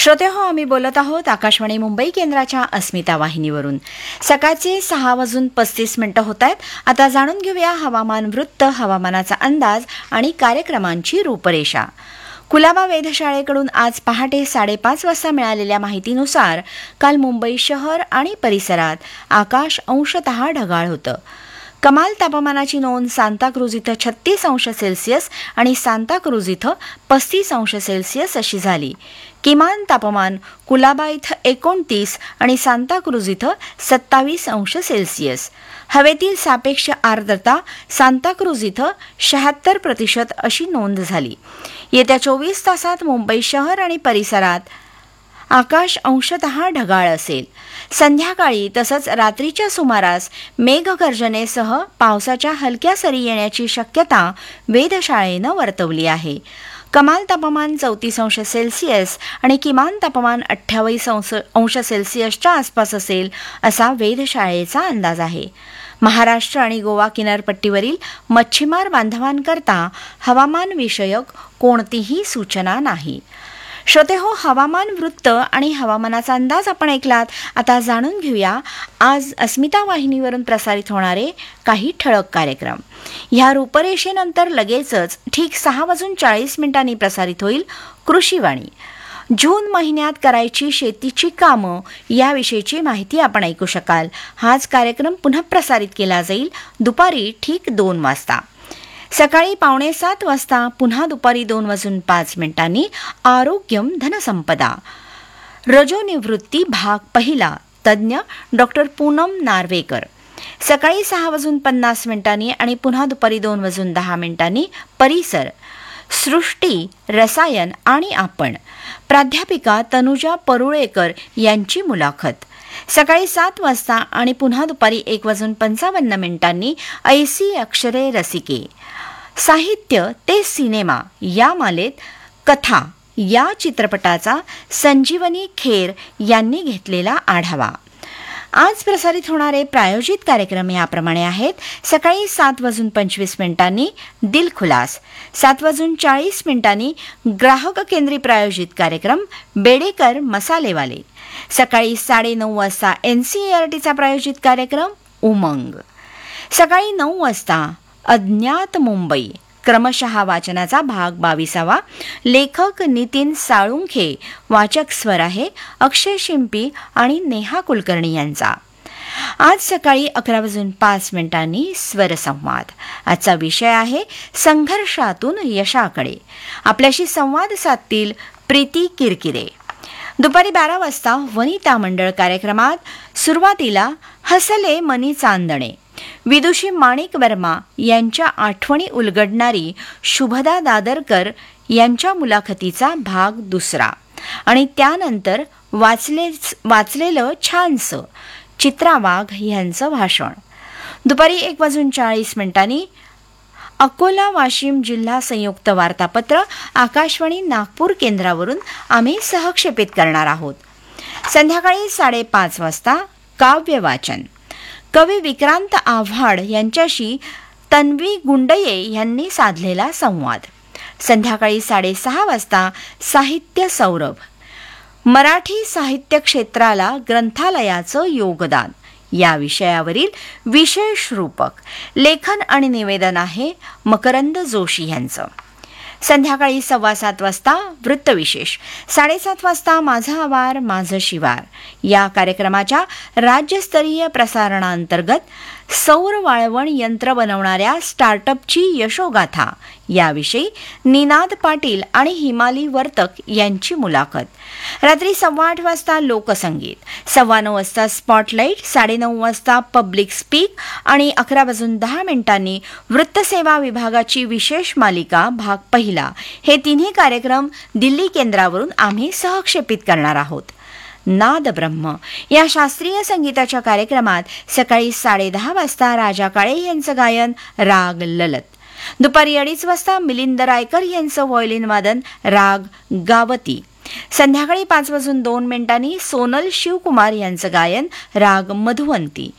श्रोते हो, आम्ही बोलत आहोत आकाशवाणी मुंबई केंद्राच्या अस्मिता वाहिनीवरून. सकाळचे 6:35 होत आहेत. आता जाणून घेऊया हवामान वृत्त, हवामानाचा अंदाज आणि कार्यक्रमांची रूपरेषा. कुलाबा वेधशाळेकडून आज पहाटे 5:30 वाजता मिळालेल्या माहितीनुसार काल मुंबई शहर आणि परिसरात आकाश अंशतः ढगाळ होतं. कमाल तापमानाची नोंद सांताक्रूज इथं 36°C आणि सांताक्रूज इथं 35°C अशी झाली. किमान तापमान कुलाबा इथं 29 आणि सांताक्रूज इथं 27°C. हवेतील सापेक्ष आर्द्रता सांताक्रूज इथं 76% अशी नोंद झाली. येत्या 24 तासात मुंबई शहर आणि परिसरात आकाश अंशतः ढगाळ असेल. संध्याकाळी तसंच रात्रीच्या सुमारास मेघगर्जनेसह पावसाच्या हलक्या सरी येण्याची शक्यता वेधशाळेनं वर्तवली आहे. कमाल तापमान 34°C आणि किमान तापमान 28°C आसपास असेल असा वेधशाळेचा अंदाज आहे. महाराष्ट्र आणि गोवा किनारपट्टीवरील मच्छीमार बांधवांकरता हवामानविषयक कोणतीही सूचना नाही. श्रोते हो, हवामान वृत्त आणि हवामानाचा अंदाज आपण ऐकलात. आता जाणून घेऊया आज अस्मिता वाहिनीवरून प्रसारित होणारे काही ठळक कार्यक्रम. ह्या रूपरेषेनंतर लगेचच ठीक 6:40 प्रसारित होईल कृषीवाणी. जून महिन्यात करायची शेतीची कामं याविषयीची माहिती आपण ऐकू शकाल. हाच कार्यक्रम पुन्हा प्रसारित केला जाईल दुपारी ठीक 2 वाजता. सकाळी 6:45 वाजता पुन्हा दुपारी 2:05 आरोग्यम धनसंपदा. रजोनिवृत्ती भाग पहिला, तज्ज्ञ डॉक्टर पूनम नार्वेकर. सकाळी 6:50 आणि पुन्हा दुपारी 2:10 परिसर, सृष्टी, रसायन आणि आपण. प्राध्यापिका तनुजा परुळेकर यांची मुलाखत. सकाळी 7 वाजता आणि पुन्हा दुपारी 1:55 ऐसी अक्षरे रसिके. साहित्य ते सिनेमा या मालेत कथा या चित्रपटाचा संजीवनी खेर यांनी घेतलेला आढावा. आज प्रसारित होणारे प्रायोजित कार्यक्रम याप्रमाणे आहेत. सकाळी 7:25 दिलखुलास, 7:40 ग्राहक केंद्री प्रायोजित कार्यक्रम बेडेकर मसालेवाले. सकाळी 9:30 वाजता NCERTचा प्रायोजित कार्यक्रम उमंग. सकाळी 9 वाजता अज्ञात मुंबई, क्रमशः वाचनाचा भाग 22. लेखक नितीन साळुंखे, वाचक स्वर आहे अक्षय शिंपी आणि नेहा कुलकर्णी यांचा. आज सकाळी 11:05 स्वरसंवाद. आजचा विषय आहे संघर्षातून यशाकडे. आपल्याशी संवाद साधतील प्रीती किरकिरे. दुपारी 12 वाजता वनिता मंडळ कार्यक्रमात सुरुवातीला हसले मनी चांदणे, विदुषी माणिक वर्मा यांच्या आठवणी उलगडणारी शुभदा दादरकर यांच्या मुलाखतीचा भाग 2 आणि त्यानंतर वाचलेलं छानसं चित्रा वाघ यांचं भाषण. दुपारी 1:40 अकोला वाशिम जिल्हा संयुक्त वार्तापत्र आकाशवाणी नागपूर केंद्रावरून आम्ही सहक्षेपित करणार आहोत. संध्याकाळी 5:30 वाजता काव्य वाचन. कवी विक्रांत आव्हाड यांच्याशी तन्वी गुंडये यांनी साधलेला संवाद. संध्याकाळी 6:30 वाजता साहित्य सौरभ. मराठी साहित्य क्षेत्राला ग्रंथालयाचं योगदान या विषयावरील विशेष रूपक लेखन आणि निवेदन आहे मकरंद जोशी यांचं. संध्याकाळी 7:15 वाजता वृत्तविशेष. 7:30 वाजता माझा आवार माझं शिवार या कार्यक्रमाच्या राज्यस्तरीय प्रसारणांतर्गत सौर वाळवण यंत्र बनवणाऱ्या स्टार्टअपची यशोगाथा याविषयी निनाद पाटील आणि हिमाली वर्तक यांची मुलाखत. रात्री 8:15 वाजता लोकसंगीत. 9:15 वाजता स्पॉटलाईट. 9:30 वाजता पब्लिक स्पीक आणि 11:10 वृत्तसेवा विभागाची विशेष मालिका भाग पहिला. हे तिन्ही कार्यक्रम दिल्ली केंद्रावरून आम्ही सहक्षेपित करणार आहोत. नाद ब्रह्म या शास्त्रीय संगीताच्या कार्यक्रमात सकाळी 10:30 वाजता राजा काळे यांचं गायन राग ललत. दुपारी 2:30 वाजता मिलिंद रायकर यांचं व्हायोलिन वादन राग गावती. संध्याकाळी 5:02 सोनल शिवकुमार यांचं गायन राग मधुवंती.